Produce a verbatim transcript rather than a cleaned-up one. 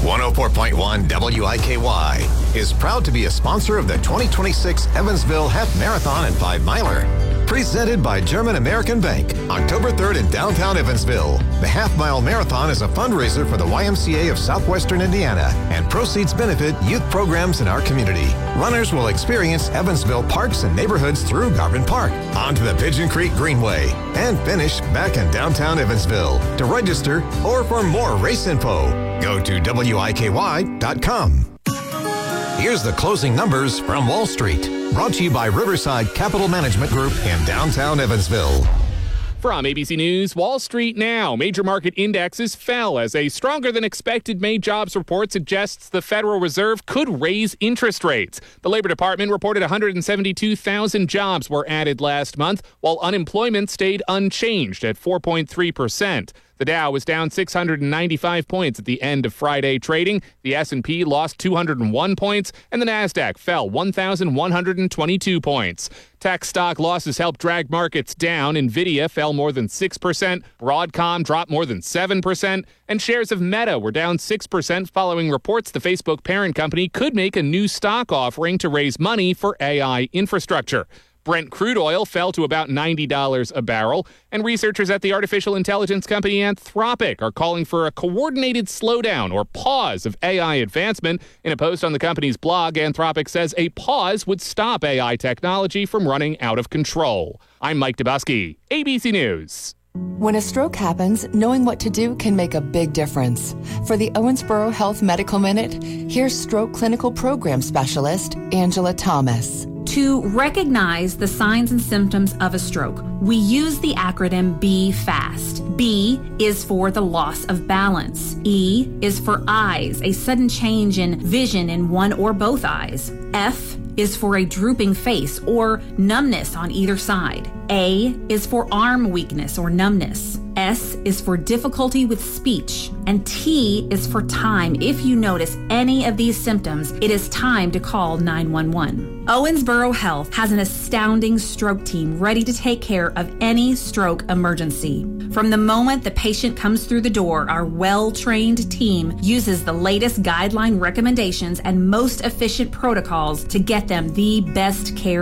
one oh four point one W I K Y is proud to be a sponsor of the twenty twenty-six Evansville Half Marathon and Five Miler. Presented by German American Bank, October third in downtown Evansville. The Half Mile Marathon is a fundraiser for the Y M C A of Southwestern Indiana, and proceeds benefit youth programs in our community. Runners will experience Evansville parks and neighborhoods through Garvin Park, onto the Pigeon Creek Greenway, and finish back in downtown Evansville. To register or for more race info, go to W I K Y dot com. Here's the closing numbers from Wall Street, brought to you by Riverside Capital Management Group in downtown Evansville. From A B C News, Wall Street now. Major market indexes fell as a stronger than expected May jobs report suggests the Federal Reserve could raise interest rates. The Labor Department reported one hundred seventy-two thousand jobs were added last month, while unemployment stayed unchanged at four point three percent. The Dow was down six hundred ninety-five points at the end of Friday trading. The S and P lost two hundred one points, and the Nasdaq fell one thousand one hundred twenty-two points. Tech stock losses helped drag markets down. Nvidia fell more than six percent, Broadcom dropped more than seven percent, and shares of Meta were down six percent following reports the Facebook parent company could make a new stock offering to raise money for A I infrastructure. Brent crude oil fell to about ninety dollars a barrel, and researchers at the artificial intelligence company Anthropic are calling for a coordinated slowdown or pause of A I advancement. In a post on the company's blog, Anthropic says a pause would stop A I technology from running out of control. I'm Mike Dubusky, A B C News. When a stroke happens, knowing what to do can make a big difference. For the Owensboro Health Medical Minute, here's stroke clinical program specialist Angela Thomas. To recognize the signs and symptoms of a stroke, we use the acronym B FAST. B is for the loss of balance. E is for eyes, a sudden change in vision in one or both eyes. F is for a drooping face or numbness on either side. A is for arm weakness or numbness. S is for difficulty with speech. And T is for time. If you notice any of these symptoms, it is time to call nine one one. Owensboro Health has an astounding stroke team ready to take care of any stroke emergency. From the moment the patient comes through the door, our well-trained team uses the latest guideline recommendations and most efficient protocols to get them the best care